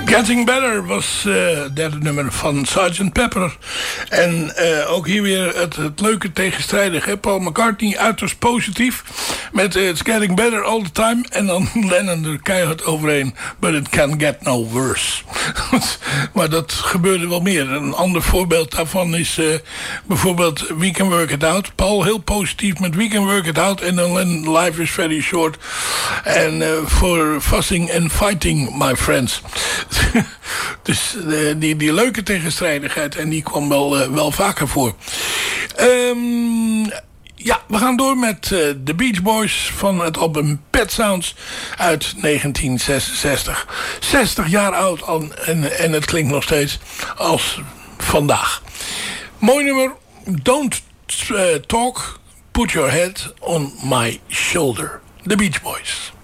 Getting Better was het derde nummer van Sgt. Pepper. En ook hier weer het leuke tegenstrijdige. Paul McCartney uiterst positief met It's Getting Better All the Time. En dan Lennon er keihard overheen. But it can get no worse. Maar dat gebeurde wel meer. Een ander voorbeeld daarvan is bijvoorbeeld We Can Work It Out. Paul heel positief met We Can Work It Out. En dan Lennon, Life is very short. En for fussing and fighting, my friends. Dus die leuke tegenstrijdigheid. En die kwam wel vaker voor. Ja, we gaan door met The Beach Boys van het album Pet Sounds uit 1966. 60 jaar oud al, en het klinkt nog steeds als vandaag. Mooi nummer. Don't talk, put your head on my shoulder. The Beach Boys.